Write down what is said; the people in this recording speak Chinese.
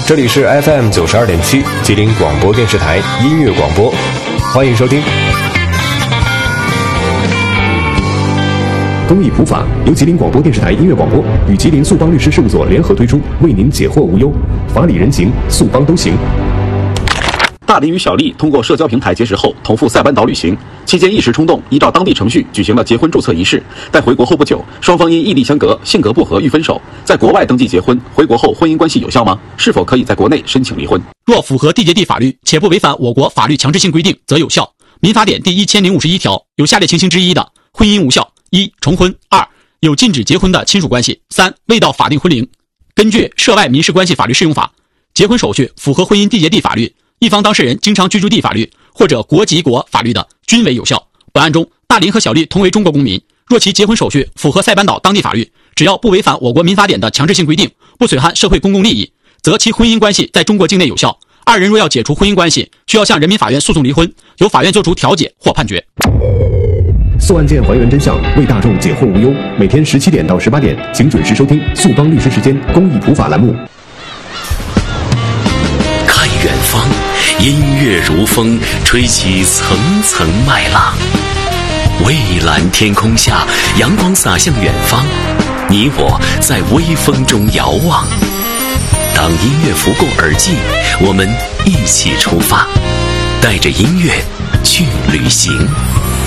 这里是 FM 92.7吉林广播电视台音乐广播，欢迎收听。公益普法由吉林广播电视台音乐广播与吉林速邦律师事务所联合推出，为您解惑无忧，法理人情，速邦都行。 大林与小丽通过社交平台结识后，同赴塞班岛旅行，期间一时冲动，依照当地程序举行了结婚注册仪式。但回国后不久，双方因异地相隔、性格不合欲分手。在国外登记结婚，回国后婚姻关系有效吗？是否可以在国内申请离婚？ 若符合缔结地法律，且不违反我国法律强制性规定，则有效。民法典第1051条有下列情形之一的，婚姻无效：一、重婚；二、有禁止结婚的亲属关系；三、未到法定婚龄。根据涉外民事关系法律适用法，结婚手续符合婚姻缔结地法律，一方当事人经常居住地法律或者国籍国法律的，均为有效。本案中，大林和小丽同为中国公民，若其结婚手续符合塞班岛当地法律，只要不违反我国民法典的强制性规定，不损害社会公共利益，则其婚姻关系在中国境内有效。二人若要解除婚姻关系，需要向人民法院诉讼离婚，由法院作出调解或判决。 诉案件还原真相，为大众解惑无忧。每天17点到18点，请准时收听速邦律师时间公益普法栏目。 看远方，音乐如风，吹起层层麦浪。蔚蓝天空下，阳光洒向远方，你我在微风中遥望。当音乐拂过耳际，我们一起出发，带着音乐去旅行。